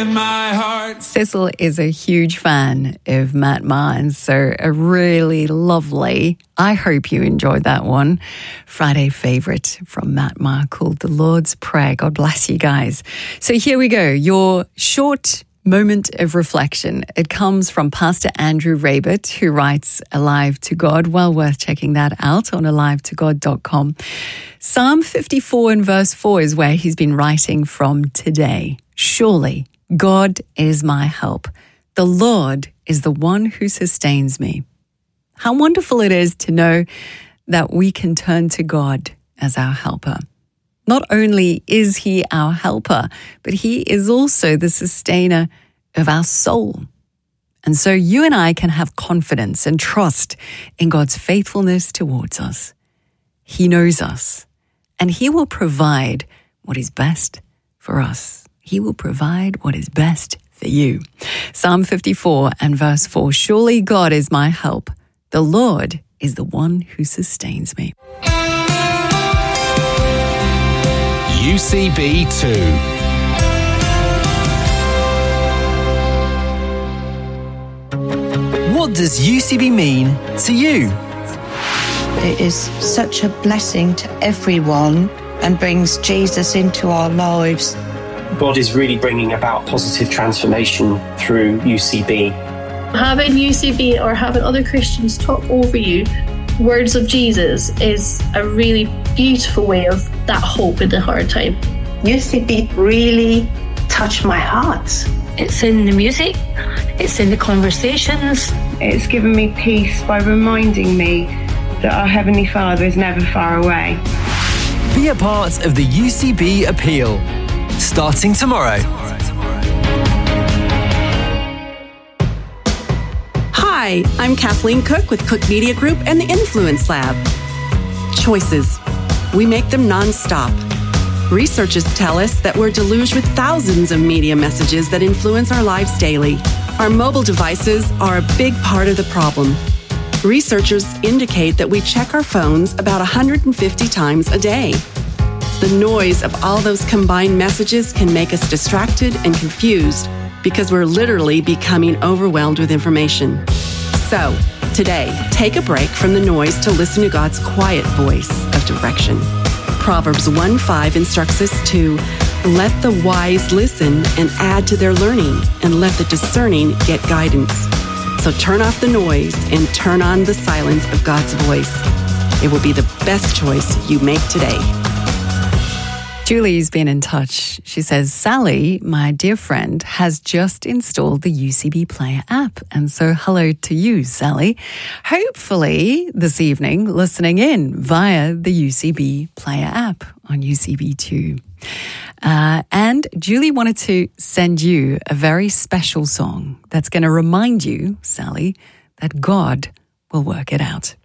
in my heart. Cecil is a huge fan of Matt Mines, so a really lovely, I hope you enjoyed that one, Friday favourite from Matt Ma called The Lord's Prayer. God bless you guys. So here we go, your short moment of reflection. It comes from Pastor Andrew Rabert, who writes Alive to God. Well worth checking that out on alivetogod.com. Psalm 54 and verse 4 is where he's been writing from today. Surely God is my help. The Lord is the one who sustains me. How wonderful it is to know that we can turn to God as our helper. Not only is he our helper, but he is also the sustainer of our soul. And so you and I can have confidence and trust in God's faithfulness towards us. He knows us, and he will provide what is best for us. He will provide what is best for you. Psalm 54 and verse 4, surely God is my help. The Lord is the one who sustains me. UCB 2. What does UCB mean to you? It is such a blessing to everyone and brings Jesus into our lives. God is really bringing about positive transformation through UCB. Having UCB or having other Christians talk over you words of Jesus is a really beautiful way of that hope in the hard time. UCB really touched my heart. It's in the music, it's in the conversations. It's given me peace by reminding me that our Heavenly Father is never far away. Be a part of the UCB Appeal, starting tomorrow. Hi, I'm Kathleen Cook with Cook Media Group and the Influence Lab. Choices. We make them non-stop. Researchers tell us that we're deluged with thousands of media messages that influence our lives daily. Our mobile devices are a big part of the problem. Researchers indicate that we check our phones about 150 times a day. The noise of all those combined messages can make us distracted and confused because we're literally becoming overwhelmed with information. So, today, take a break from the noise to listen to God's quiet voice of direction. Proverbs 1:5 instructs us to let the wise listen and add to their learning, and let the discerning get guidance. So turn off the noise and turn on the silence of God's voice. It will be the best choice you make today. Julie's been in touch. She says, Sally, my dear friend, has just installed the UCB Player app. And so hello to you, Sally. Hopefully this evening, listening in via the UCB Player app on UCB2. And Julie wanted to send you a very special song that's going to remind you, Sally, that God will work it out.